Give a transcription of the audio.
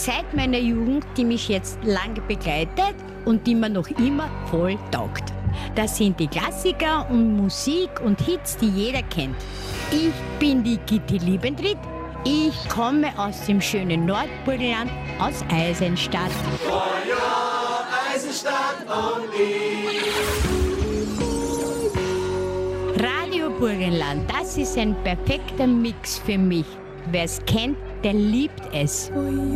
seit meiner Jugend, die mich jetzt lange begleitet und die mir noch immer voll taugt. Das sind die Klassiker und Musik und Hits, die jeder kennt. Ich bin die Gitti Liebentritt. Ich komme aus dem schönen Nordburgenland, aus Eisenstadt. Eisenstadt only. Radio Burgenland, das ist ein perfekter Mix für mich. Wer es kennt, der liebt es.